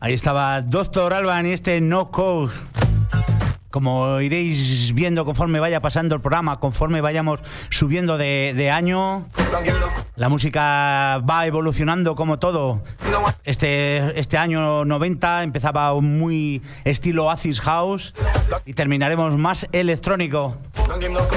Ahí estaba Dr. Alban y este No Code. Como iréis viendo conforme vaya pasando el programa, conforme vayamos subiendo de año, la música va evolucionando como todo. Este año 90 empezaba muy estilo Acid House y terminaremos más electrónico.